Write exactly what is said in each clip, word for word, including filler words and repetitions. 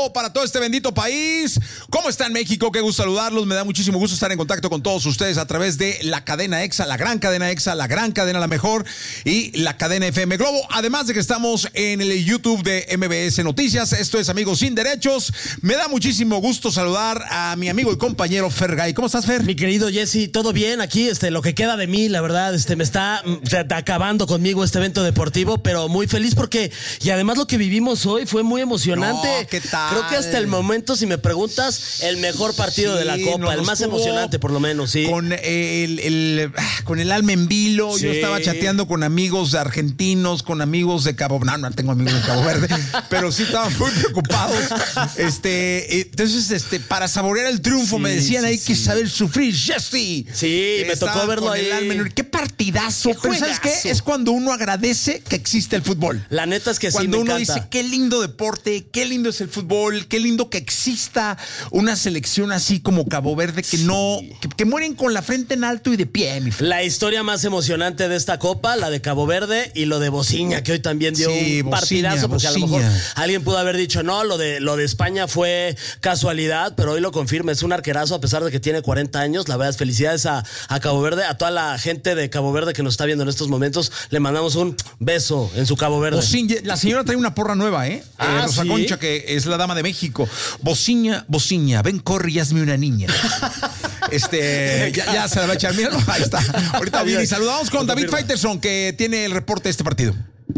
Globo para todo este bendito país. ¿Cómo están, México? Qué gusto saludarlos. Me da muchísimo gusto estar en contacto con todos ustedes a través de la cadena EXA, la gran cadena EXA, la gran cadena La Mejor y la cadena F M Globo. Además de que estamos en el YouTube de M B S Noticias. Esto es Amigos Sin Derechos. Me da muchísimo gusto saludar a mi amigo y compañero Fergay. ¿Cómo estás, Fer? Mi querido Jesse, todo bien aquí. Este, lo que queda de mí, la verdad, este, me está mm, acabando conmigo este evento deportivo, pero muy feliz porque, y además lo que vivimos hoy fue muy emocionante. No, ¿qué tal? Creo que hasta el momento, si me preguntas, el mejor partido Sí, de la Copa, el más emocionante por lo menos, sí. Con el, el, con el alma en vilo. Sí. Yo estaba chateando con amigos argentinos, con amigos de Cabo, no, no tengo amigos de Cabo Verde, pero sí estaban muy preocupados. Este, entonces, este, para saborear el triunfo, Sí, me decían, sí, hay sí. que saber sufrir, Jesse. Sí, me Estaba tocó verlo con ahí. el alma en- Qué partidazo. Qué Pero ¿sabes qué? juegazo. Es cuando uno agradece que existe el fútbol. La neta es que Cuando sí, me uno encanta. dice, qué lindo deporte, qué lindo es el fútbol, qué lindo que exista una selección así como Cabo Verde que no, que, que mueren con la frente en alto y de pie, mi Fer. La historia más emocionante de esta Copa, la de Cabo Verde y lo de Bociña, que hoy también dio Sí, un Bociña, partidazo, porque Bociña. a lo mejor alguien pudo haber dicho, no, lo de, lo de España fue casualidad, pero hoy lo confirma, es un arquerazo a pesar de que tiene cuarenta años. La verdad, felicidades a, a Cabo Verde, a toda la gente de Cabo Verde que nos está viendo en estos momentos, le mandamos un beso en su Cabo Verde. Bociña, la señora trae una porra nueva, ¿eh? Ah, eh Rosa ¿sí? Concha, que es la dama de México. Bociña, Bociña, ven, corre y hazme una niña. Este, ya, ya se la va a echar. Míralo, ahí está. Ahorita viene y saludamos con David Faitelson, que tiene el reporte de este partido.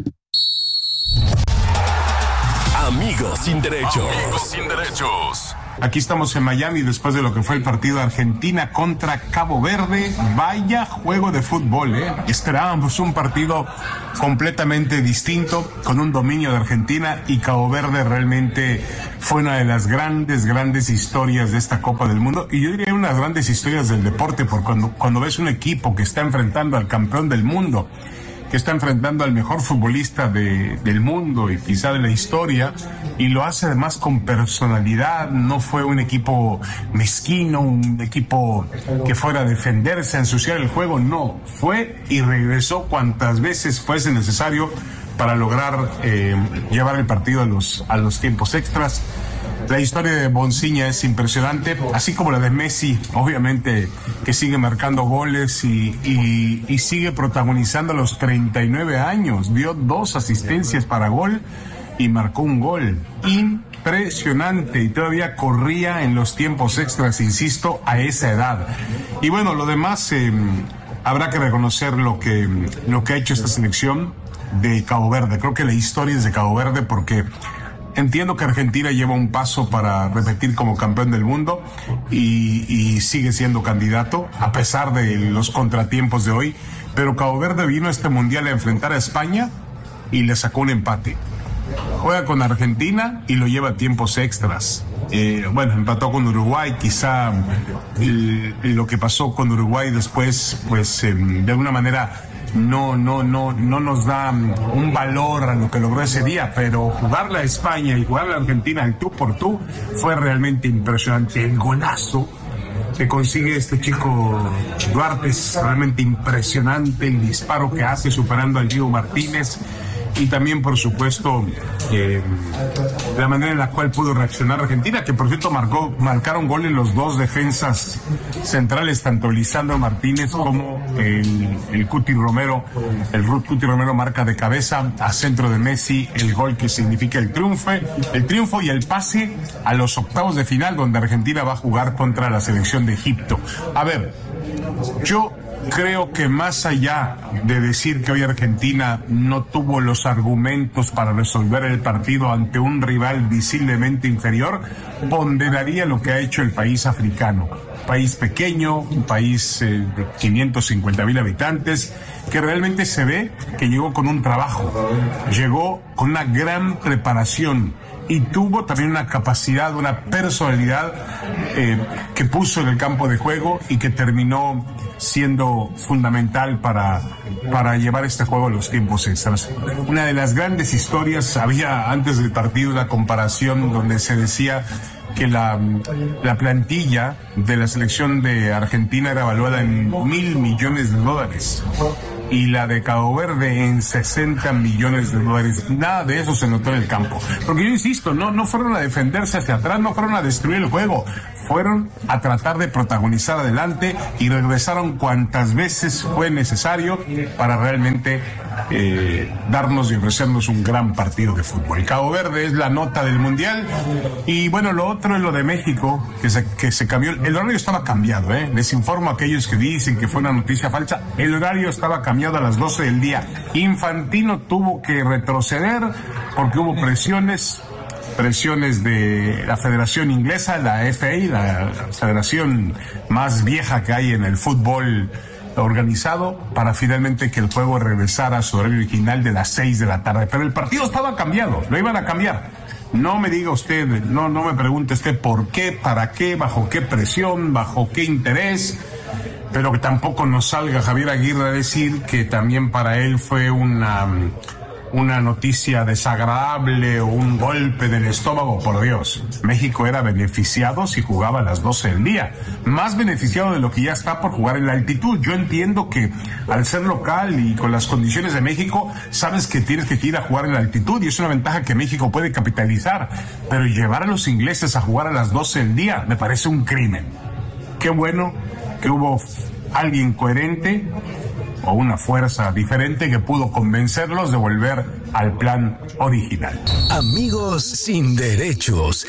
Amigos sin derechos. Amigos sin derechos. Aquí estamos en Miami después de lo que fue el partido Argentina contra Cabo Verde. Vaya juego de fútbol, ¿eh? Esperábamos un partido completamente distinto, con un dominio de Argentina, y Cabo Verde realmente fue una de las grandes, grandes historias de esta Copa del Mundo. Y yo diría una de las grandes historias del deporte, porque cuando, cuando ves un equipo que está enfrentando al campeón del mundo, que está enfrentando al mejor futbolista de, del mundo y quizá de la historia, y lo hace además con personalidad. No fue un equipo mezquino, un equipo que fuera a defenderse, a ensuciar el juego, no, fue y regresó cuantas veces fuese necesario para lograr eh, llevar el partido a los, a los tiempos extras. La historia de Bociña es impresionante, así como la de Messi, obviamente, que sigue marcando goles y, y, y sigue protagonizando a los treinta y nueve años. Dio dos asistencias para gol y marcó un gol. Impresionante, y todavía corría en los tiempos extras, insisto, a esa edad. Y bueno, lo demás, eh, habrá que reconocer lo que, lo que ha hecho esta selección de Cabo Verde. Creo que la historia es de Cabo Verde, porque entiendo que Argentina lleva un paso para repetir como campeón del mundo y, y sigue siendo candidato a pesar de los contratiempos de hoy, pero Cabo Verde vino a este mundial a enfrentar a España y le sacó un empate. Juega con Argentina y lo lleva a tiempos extras. Eh, bueno, empató con Uruguay, quizá el, lo que pasó con Uruguay después, pues eh, de alguna manera no, no, no, no nos da un valor a lo que logró ese día, pero jugarle a España y jugarle a Argentina al tú por tú fue realmente impresionante. El golazo que consigue este chico Duarte es realmente impresionante, el disparo que hace superando al Diego Martínez. Y también, por supuesto, eh, la manera en la cual pudo reaccionar Argentina, que por cierto marcó, marcaron gol en los dos defensas centrales, tanto Lisandro Martínez como el, el Cuti Romero. El Ruth Cuti Romero marca de cabeza a centro de Messi el gol que significa el triunfo, el triunfo y el pase a los octavos de final, donde Argentina va a jugar contra la selección de Egipto. A ver, yo creo que más allá de decir que hoy Argentina no tuvo los argumentos para resolver el partido ante un rival visiblemente inferior, ponderaría lo que ha hecho el país africano. País pequeño, un país eh, de quinientos cincuenta mil habitantes, que realmente se ve que llegó con un trabajo, llegó con una gran preparación y tuvo también una capacidad, una personalidad eh, que puso en el campo de juego y que terminó siendo fundamental para, para llevar este juego a los tiempos extras. Una de las grandes historias, había antes del partido una comparación donde se decía que la, la plantilla de la selección de Argentina era evaluada en mil millones de dólares. y la de Cabo Verde en sesenta millones de dólares. Nada de eso se notó en el campo. Porque yo insisto, no, no fueron a defenderse hacia atrás, no fueron a destruir el juego, fueron a tratar de protagonizar adelante y regresaron cuantas veces fue necesario para realmente eh, darnos y ofrecernos un gran partido de fútbol. Cabo Verde es la nota del Mundial y bueno, lo otro es lo de México, que se, que se cambió. El horario estaba cambiado, ¿eh? Les informo a aquellos que dicen que fue una noticia falsa. El horario estaba cambiado a las doce del día. Infantino tuvo que retroceder porque hubo presiones presiones de la Federación Inglesa, la F A, la federación más vieja que hay en el fútbol organizado, para finalmente que el juego regresara a su horario original de las seis de la tarde. Pero el partido estaba cambiado, lo iban a cambiar. No me diga usted, no, no me pregunte usted por qué, para qué, bajo qué presión, bajo qué interés, pero que tampoco nos salga Javier Aguirre a decir que también para él fue una... una noticia desagradable o un golpe del estómago. Por Dios, México era beneficiado si jugaba a las doce del día, más beneficiado de lo que ya está por jugar en la altitud. Yo entiendo que al ser local y con las condiciones de México, sabes que tienes que ir a jugar en la altitud y es una ventaja que México puede capitalizar, pero llevar a los ingleses a jugar a las doce del día me parece un crimen. Qué bueno que hubo alguien coherente o una fuerza diferente que pudo convencerlos de volver al plan original. Amigos sin derechos.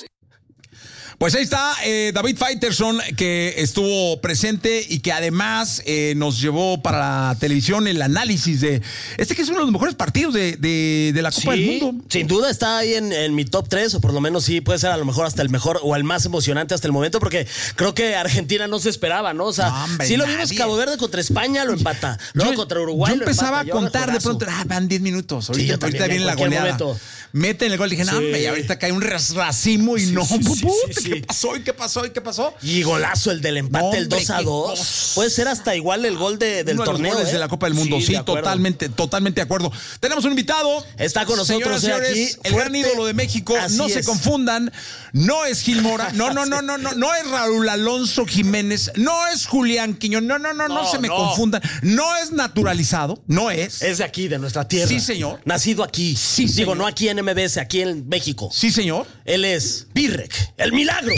Pues ahí está eh, David Faitelson, que estuvo presente y que además eh, nos llevó para la televisión el análisis de este que es uno de los mejores partidos de, de, de la Copa sí, del Mundo. Sin duda está ahí en, en mi top tres, o por lo menos sí puede ser a lo mejor hasta el mejor o el más emocionante hasta el momento, porque creo que Argentina no se esperaba, ¿no? O sea, no, hombre, sí lo nadie. vimos Cabo Verde contra España, lo empata. Luego yo, contra Uruguay. Yo empezaba lo empata, a contar de pronto, ah, van diez minutos. Ahorita, Sí, yo ahorita también, viene en la cualquier goleada. momento. Meten el gol, dije, no, Sí. hombre, y ahorita cae un racimo y Sí, no, sí, sí, puta, sí, sí. ¿qué pasó? ¿Y qué pasó? ¿Y qué pasó? Y golazo el del empate, No, el hombre, dos a qué dos. cosa. Puede ser hasta igual el gol de, del Uno de los torneo. goles ¿eh? de la Copa del Mundo, Sí, sí, de acuerdo. totalmente, totalmente de acuerdo. Tenemos un invitado. Está con nosotros, Señoras, eh, señores, aquí, el gran fuerte. ídolo de México. Así No se es. confundan. No es Gil Mora. No, no, no, no, no. No es Raúl Alonso Jiménez. No es Julián Quiñón. No, no, no, no, No, se me no. confundan. No es naturalizado. No es. Es de aquí, de nuestra tierra. Sí, señor. Nacido aquí. Sí, Digo, señor. no aquí en M B S, aquí en México. Sí, señor. Él es Birrek, el milagro.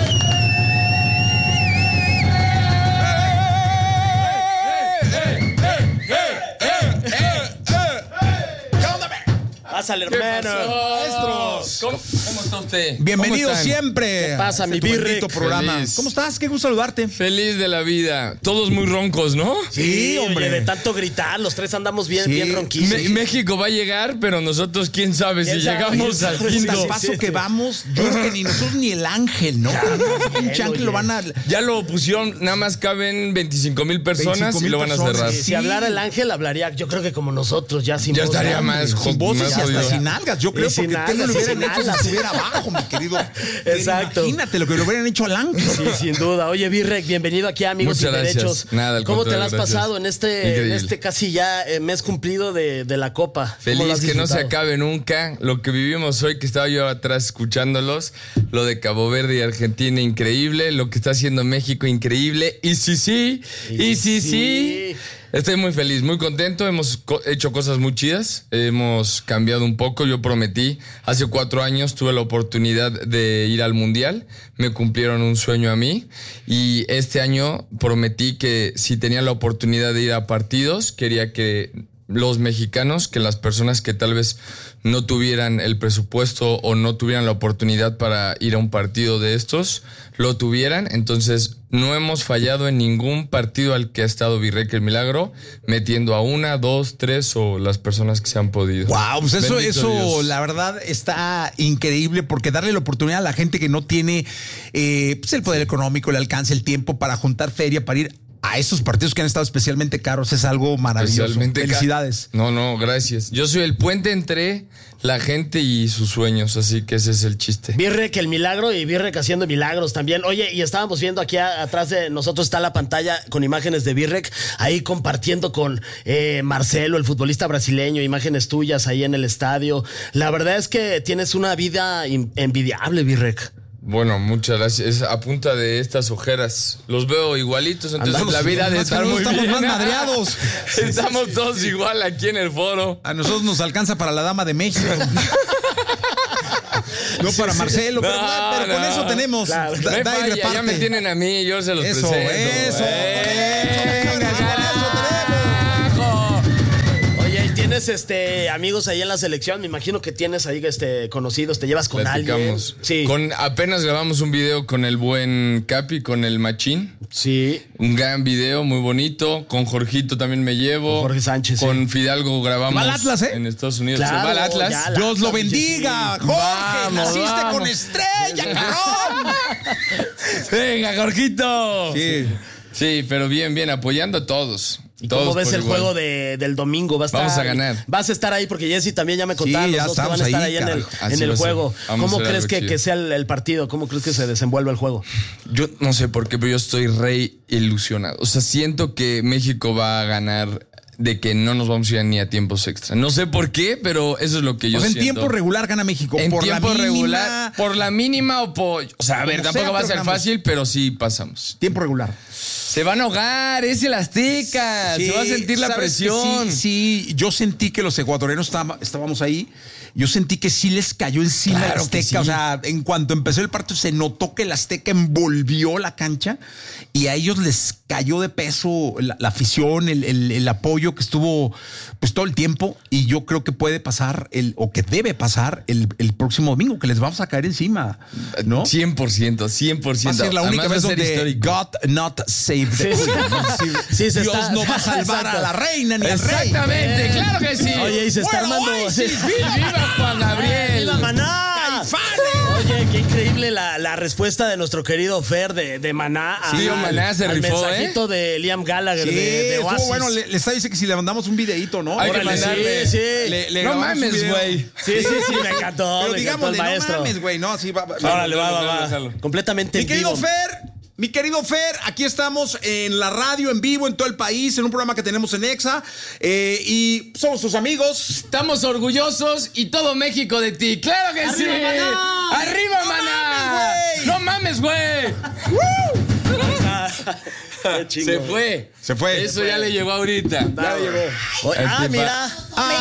Pásale, hermano. Maestros. ¿Cómo, ¿Cómo está usted? Bienvenido ¿Cómo están? siempre. ¿Qué pasa, a mi este Birrick? bonito programa. Feliz. ¿Cómo estás? Qué gusto saludarte. Feliz de la vida. Todos muy roncos, ¿no? Sí, hombre. Oye, de tanto gritar, los tres andamos bien, Sí. bien ronquitos. Me- México va a llegar, pero nosotros quién sabe ¿Quién si sabe? llegamos ¿Quién al sabe? quinto. Al Sí, paso sí, que sí. vamos, yo creo que ni nosotros ni el ángel, ¿no? El bien, ángel lo oye. van a. Ya lo pusieron, nada más caben veinticinco mil personas 25,000 y lo van a personas. cerrar. Sí. Si hablara el ángel, hablaría, yo creo que como nosotros, ya sin Ya voz, estaría ¿no? más Sin jo- voces más y hasta jodido. sin algas, yo creo, Y sin porque algas, ustedes lo y hubieran sin hecho si alas. estuviera abajo, mi querido. Exacto. Imagínate lo que le hubieran hecho al ángel. Sí, sin duda. Oye, Birrek, bienvenido aquí a Amigos Muchas Sin gracias. Derechos. Nada, al ¿Cómo te la has contrario, gracias. pasado en este, en Increíble. este casi ya eh, mes cumplido de, de la Copa? ¿Cómo lo has Feliz que no se disfrutado? acabe nunca. Lo que vivimos hoy, que estaba yo atrás escuchándolos, lo de Cabo Verde y Argentina, increíble. Lo que está haciendo México, increíble. Y sí, sí, y sí, sí. Estoy muy feliz, muy contento. Hemos co- hecho cosas muy chidas. Hemos cambiado un poco. Yo prometí, hace cuatro años tuve la oportunidad de ir al Mundial. Me cumplieron un sueño a mí. Y este año prometí que si tenía la oportunidad de ir a partidos, quería que los mexicanos, que las personas que tal vez no tuvieran el presupuesto o no tuvieran la oportunidad para ir a un partido de estos, lo tuvieran. Entonces, no hemos fallado en ningún partido al que ha estado Birrek el Milagro, metiendo a una, dos, tres o las personas que se han podido. Wow, pues eso, Bendito eso Dios. la verdad está increíble, porque darle la oportunidad a la gente que no tiene eh, pues el poder económico, el alcance, el tiempo para juntar feria, para ir a esos partidos que han estado especialmente caros, es algo maravilloso. Especialmente ca- Felicidades. No, no, gracias. Yo soy el puente entre la gente y sus sueños, así que ese es el chiste. Birrek, el milagro, y Birrek haciendo milagros también. Oye, y estábamos viendo aquí a- atrás de nosotros está la pantalla con imágenes de Birrek, ahí compartiendo con eh, Marcelo, el futbolista brasileño, imágenes tuyas ahí en el estadio. La verdad es que tienes una vida in- envidiable, Birrek. Bueno, muchas gracias. Es a punta de estas ojeras. Los veo igualitos, entonces Andamos la vida de más que estar no muy estamos bien. más madreados. Estamos todos igual aquí en el foro. A nosotros nos alcanza para la Dama de México. No para Marcelo, pero, No, pero con no. eso tenemos. Claro. Da- Me da y falla, reparte. ya me tienen a mí, yo se los Eso, presento. eso. Venga, Carajo. Oye, ¿y tienes este amigos ahí en la selección? Me imagino que tienes ahí este conocidos, te llevas con alguien. Platicamos. Sí. Con, apenas grabamos un video con el buen Capi, con el Machín. Sí. Un gran video, muy bonito. Con Jorgito también me llevo. Con Jorge Sánchez, Con sí. Fidalgo grabamos. Va al Atlas, ¿eh? En Estados Unidos. Claro, Se va al Atlas. ya, Dios lo Atlas, bendiga, sí. Jorge. Vamos, naciste vamos. con estrella, cabrón. Venga, Jorgito. Sí. Sí, pero bien, bien, apoyando a todos. ¿Y Todos cómo ves por el igual. juego de, del domingo? Va a estar, Vamos a ganar. Vas a estar ahí porque Jessy también ya me contaron Sí, ya los dos que van estamos a estar ahí, ahí, en el, carajo. Así en el va a ser. juego. Vamos a ¿Cómo hacer crees algo que, chido. que sea el, el partido? ¿Cómo crees que se desenvuelva el juego? Yo no sé por qué, pero yo estoy re ilusionado. O sea, siento que México va a ganar de que no nos vamos a ir ni a tiempos extra. No sé por qué, pero eso es lo que yo O sea, en siento. tiempo regular gana México. En por tiempo la mínima, regular, por la mínima o por... O sea, a ver, Como tampoco sea, va a pero ser ganamos. fácil, pero sí pasamos. Tiempo regular. Se van a ahogar, es el Azteca. Sí, se va a sentir la ¿sabes que presión. Sí, sí, yo sentí que los ecuatorianos estábamos, estábamos ahí. Yo sentí que sí les cayó encima Claro el Azteca. que sí. O sea, en cuanto empezó el partido, se notó que el Azteca envolvió la cancha y a ellos les cayó de peso la, la afición, el, el- el apoyo que estuvo pues todo el tiempo. Y yo creo que puede pasar, el, o que debe pasar el, el próximo domingo, que les vamos a caer encima. ¿No? cien por ciento, cien por Va a ciento. ser la única Además, vez va a ser donde histórico. God not save the Sí, queen. sí, se Dios está- no va a salvar Exacto. a la reina ni al rey. Exactamente, claro que sí. Oye, y se está Bueno, armando. Oasis, ¡Viva, viva Juan Gabriel! ¡Viva Maná! Oye, qué increíble la, la respuesta de nuestro querido Fer de, de Maná. a- Sí, Maná se al rifó, mensajito de Liam Gallagher Sí, de, de estuvo Oasis. bueno. Le, le está dice que si le mandamos un videito, ¿no? Hay que Órale, mandarle. sí, sí. Le- le No grabamos un mames, video. güey. Sí, sí, sí, me encantó. Pero me encantó digámosle, el maestro. no mames, güey, no, así va. va- Órale, va, va, va. Déjalo. Completamente Mi en querido vivo. Fer, mi querido Fer, aquí estamos en la radio, en vivo, en todo el país, en un programa que tenemos en Exa. eh, y somos tus amigos. Estamos orgullosos y todo México de ti. ¡Claro que sí! Maná! ¡Arriba, ¡No Maná! mames, güey! ¡No mames, güey! Qué chingón. Se fue. Se fue. Eso ya le llegó ahorita. Ya llegó. Oye, El ah, tipa- mira.